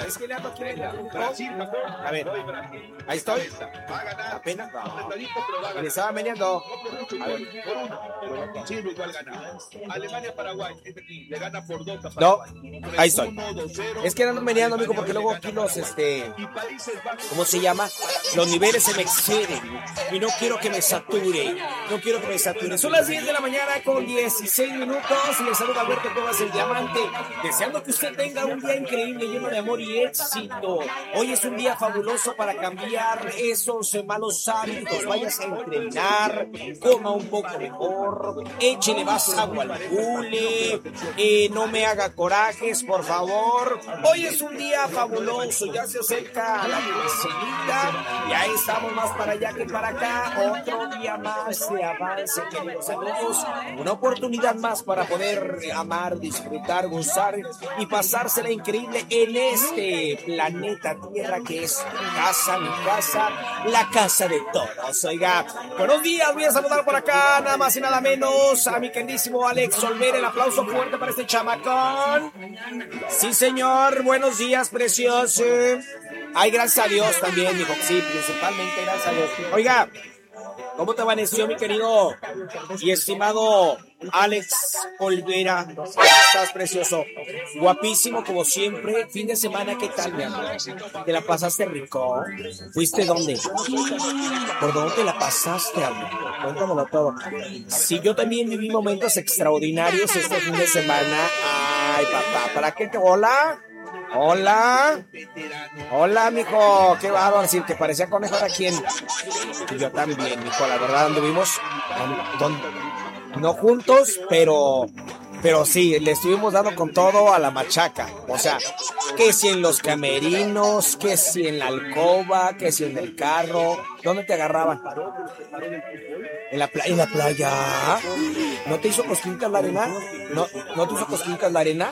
Es que le ando aquí en el punto. A ver, ahí estoy. Apenas. Le estaba meneando. A ver. Chile igual gana. Alemania, Paraguay. Le gana por 2. No, ahí estoy. Es que ando meneando, amigo, porque luego aquí los, ¿cómo se llama? Los niveles se me exceden. Y no quiero que me sature. No quiero que me sature. Son las 10 de la mañana con 16 minutos. Y les saluda Alberto Cuevas, el Diamante. Deseando que usted tenga un día increíble, lleno de amor y éxito. Hoy es un día fabuloso para cambiar esos malos hábitos. Vayas a entrenar, coma un poco mejor, échele más agua al bule, no me haga corajes, por favor. Hoy es un día fabuloso, ya se acerca la quincenita, ya estamos más para allá que para acá. Otro día más de avance, queridos amigos, una oportunidad más para poder amar, disfrutar, gozar y pasársela increíble en este planeta Tierra que es mi casa, la casa de todos. Oiga, buenos días, voy a saludar por acá, nada más y nada menos, a mi queridísimo Alex Olvera. El aplauso fuerte para este chamacón. Sí, señor, buenos días, precioso. Ay, gracias a Dios también, dijo. Sí, principalmente gracias a Dios. Oiga, ¿cómo te amaneció, mi querido y estimado Alex Olvera? Estás precioso, guapísimo como siempre. Fin de semana, ¿qué tal, mi amor? ¿Te la pasaste rico? ¿Fuiste dónde? ¿Por dónde te la pasaste, amor? Cuéntamelo todo. Sí, yo también viví momentos extraordinarios este fin de semana. Ay, papá, ¿para qué te... Hola? Hola, hola, mijo, qué bárbaro, decir que parecía conejo de quién. Y yo también, mijo, la verdad, anduvimos, no juntos, pero sí, le estuvimos dando con todo a la machaca. O sea, que si en los camerinos, que si en la alcoba, que si en el carro. ¿Dónde te agarraban? ¿En la playa? ¿No te hizo cosquillitas la arena? ¿No te hizo cosquillitas la arena?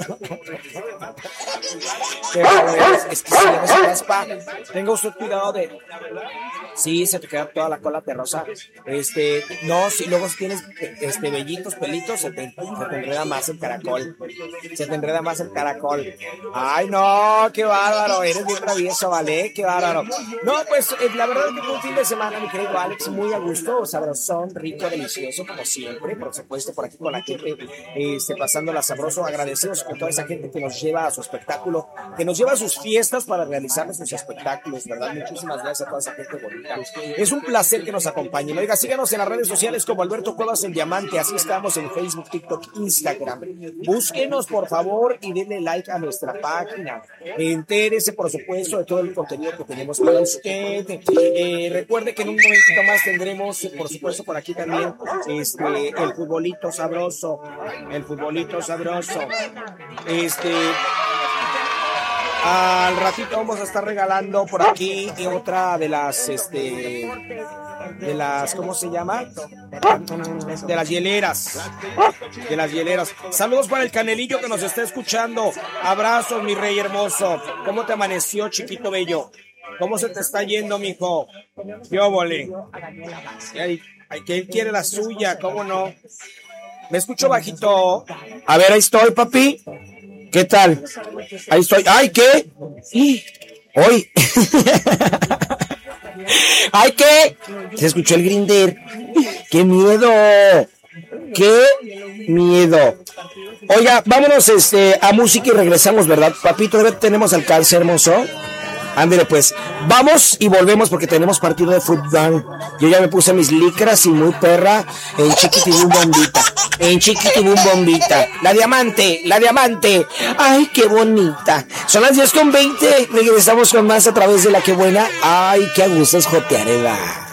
Es que si no se raspa, tenga usted cuidado de... Sí, se te queda toda la cola terrosa. No, si luego si tienes vellitos, pelitos, se te enreda más el caracol. Se te enreda más el caracol. Ay, no, qué bárbaro, eres bien travieso, ¿vale? Qué bárbaro. No, pues la verdad es que fue un fin de semana, mi querido Alex, muy a gusto, sabrosón, rico, delicioso, como siempre. Por supuesto, por aquí con la gente, pasándola sabroso, agradecidos con toda esa gente que nos lleva a su espectáculo, que nos lleva a sus fiestas para realizar sus espectáculos, ¿verdad? Muchísimas gracias a toda esa gente bonita. Es un placer que nos acompañen. Oiga, síganos en las redes sociales como Alberto Cuevas el Diamante. Así estamos en Facebook, TikTok, Instagram. Búsquenos, por favor, y denle like a nuestra página. Entérese, por supuesto, de todo el contenido que tenemos para usted. Recuerde que en un momentito más tendremos, por supuesto, por aquí también el futbolito sabroso. El futbolito sabroso. Al ratito vamos a estar regalando por aquí otra de las, ¿cómo se llama? De las hieleras. De las hieleras. Saludos para el Canelillo que nos está escuchando. Abrazos, mi rey hermoso. ¿Cómo te amaneció, chiquito bello? ¿Cómo se te está yendo, mijo? ¿Qué óvole? Ay, que él quiere la suya, ¿cómo no? ¿Me escucho bajito? A ver, ahí estoy, papi. ¿Qué tal? Ahí estoy. ¡Ay, qué! ¡Hoy! ¡Ay, qué! Se escuchó el grinder. ¡Qué miedo! ¡Qué miedo! Oiga, vámonos a música y regresamos, ¿verdad? Papi, todavía tenemos alcance, hermoso. Ándale, pues, vamos y volvemos porque tenemos partido de fútbol. Yo ya me puse mis licras y muy perra en chiquitibum bombita. En chiquitibum bombita. La diamante. Ay, qué bonita. Son las 10:20. Regresamos con más a través de La Que Buena. Ay, qué a gusto es jotear, Eva.